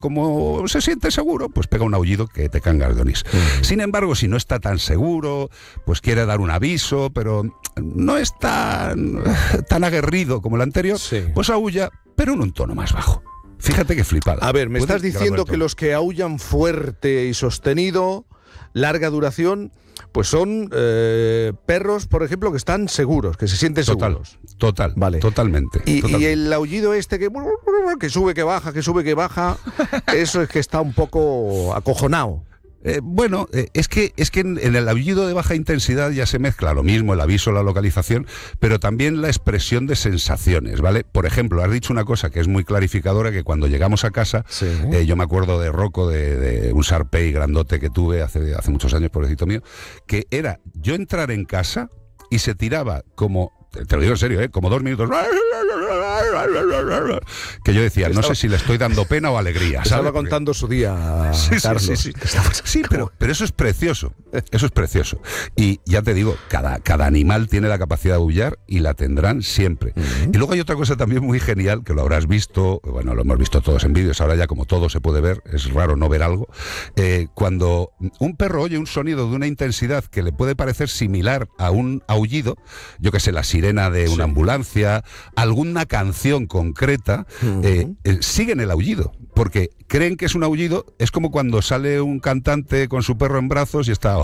como se siente seguro, pues pega un aullido que te cangas de onís. Sin embargo, si no está tan seguro, pues quiere dar un aviso, pero no es tan aguerrido como el anterior, pues aúlla, pero en un tono más bajo. Fíjate qué flipada. A ver, me estás diciendo que los que aúllan fuerte y sostenido, larga duración, pues son perros, por ejemplo, que están seguros, que se sienten seguros. Vale. Totalmente. Y el aullido este que sube, que baja, que sube, que baja, eso es que está un poco acojonado. Es que en el aullido de baja intensidad ya se mezcla lo mismo, el aviso, la localización, pero también la expresión de sensaciones, ¿vale? Por ejemplo, has dicho una cosa que es muy clarificadora, que cuando llegamos a casa, yo me acuerdo de Rocco, de un Shar-Pei grandote que tuve hace muchos años, pobrecito mío, que era yo entrar en casa y se tiraba como, te lo digo en serio, como 2 minutos, que yo decía, no sé si le estoy dando pena o alegría. Estaba contando su día, Carlos. Sí, pero eso es precioso. Eso es precioso. Y ya te digo, cada animal tiene la capacidad de aullar y la tendrán siempre. Y luego hay otra cosa también muy genial, que lo habrás visto, bueno, lo hemos visto todos en vídeos, ahora ya como todo se puede ver, es raro no ver algo. Cuando un perro oye un sonido de una intensidad que le puede parecer similar a un aullido, yo que sé, la sirena de una ambulancia, alguna canción concreta, siguen el aullido, porque creen que es un aullido. Es como cuando sale un cantante con su perro en brazos y está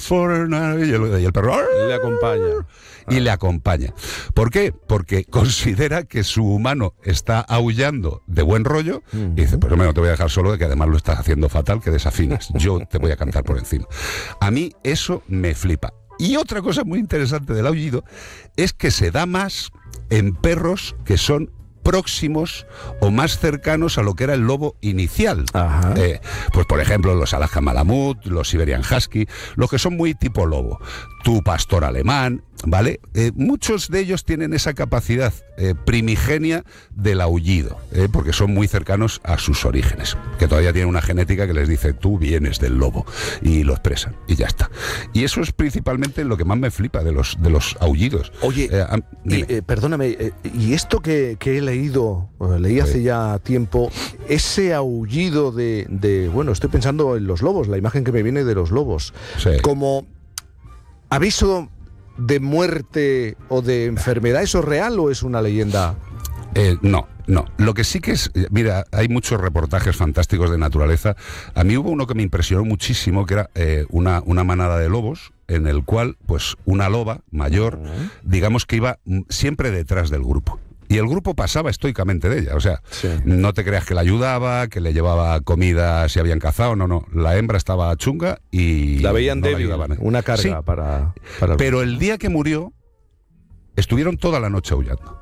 y el perro le acompaña. Y le acompaña. ¿Por qué? Porque considera que su humano está aullando de buen rollo y dice, pues no te voy a dejar solo, que además lo estás haciendo fatal, que desafinas. Yo te voy a cantar por encima. A mí eso me flipa. Y otra cosa muy interesante del aullido es que se da más en perros que son próximos o más cercanos a lo que era el lobo inicial. Pues por ejemplo los Alaskan Malamut, los Siberian Husky, los que son muy tipo lobo, tu pastor alemán, ¿vale? Muchos de ellos tienen esa capacidad primigenia del aullido, porque son muy cercanos a sus orígenes, que todavía tienen una genética que les dice, tú vienes del lobo, y lo expresan, y ya está. Y eso es principalmente lo que más me flipa de los aullidos. Oye, perdóname, y esto que he leí hace ya tiempo, ese aullido bueno, estoy pensando en los lobos, la imagen que me viene de los lobos, como aviso de muerte o de enfermedad, ¿eso es real o es una leyenda? No. Lo que sí que es, mira, hay muchos reportajes fantásticos de naturaleza. A mí hubo uno que me impresionó muchísimo, que era una manada de lobos, en el cual, pues, una loba mayor, digamos que iba siempre detrás del grupo. Y el grupo pasaba estoicamente de ella, o sea, no te creas que la ayudaba, que le llevaba comida si habían cazado, no. La hembra estaba chunga y la veían no débil, una carga para pero el día que murió, estuvieron toda la noche aullando.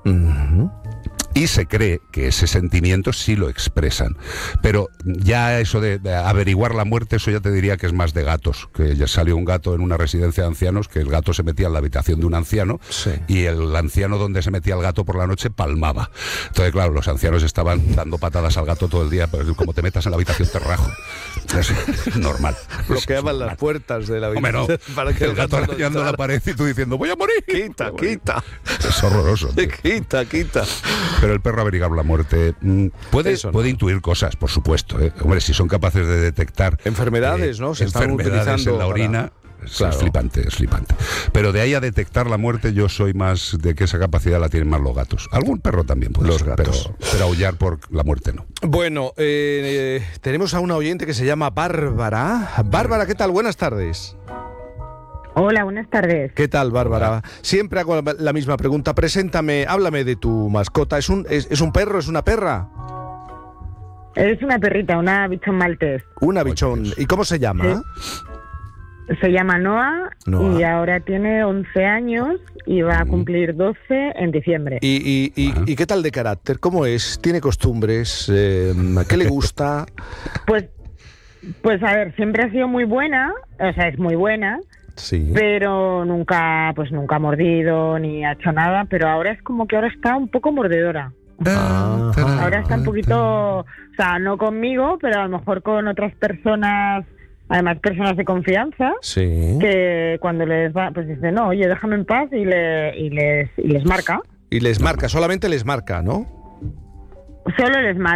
Y se cree que ese sentimiento sí lo expresan. Pero ya eso de averiguar la muerte, eso ya te diría que es más de gatos. Que ya salió un gato en una residencia de ancianos, que el gato se metía en la habitación de un anciano, y el anciano donde se metía el gato por la noche palmaba. Entonces, claro, los ancianos estaban dando patadas al gato todo el día, pero como te metas en la habitación te rajo. Es normal. Bloqueaban las puertas de la habitación. Hombre, no, para que el gato arañando la pared y tú diciendo, voy a morir. Quita. Es horroroso. Quita. Pero el perro averiguar la muerte puede intuir cosas, por supuesto. Hombre, si son capaces de detectar enfermedades, ¿no? Se están utilizando en la orina. Claro. Es flipante. Pero de ahí a detectar la muerte, yo soy más de que esa capacidad la tienen más los gatos. Algún perro también puede los ser, gatos. Pero aullar por la muerte no. Bueno, tenemos a una oyente que se llama Bárbara. Bárbara, ¿qué tal? Buenas tardes. Hola, buenas tardes. ¿Qué tal, Bárbara? Hola. Siempre hago la misma pregunta. Háblame de tu mascota. ¿Es un perro? ¿Es una perra? Es una perrita, una bichón maltés. Una bichón. ¿Y cómo se llama? Sí. Se llama Noah y ahora tiene 11 años y va a cumplir 12 en diciembre. ¿Y qué tal de carácter? ¿Cómo es? ¿Tiene costumbres? ¿Qué le gusta? Pues a ver, siempre ha sido muy buena, o sea, es muy buena. Sí. Pero nunca ha mordido ni ha hecho nada, pero ahora es como que ahora está un poco mordedora. Ahora está un poquito, o sea, no conmigo, pero a lo mejor con otras personas, además personas de confianza, que cuando les va, pues dice, no, oye, déjame en paz y les marca. Y les marca, solamente les marca, ¿no? Solo les marca.